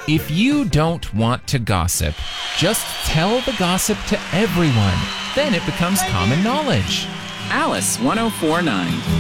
If you don't want to gossip, just tell the gossip to everyone. Then it becomes common knowledge. Alice 1049.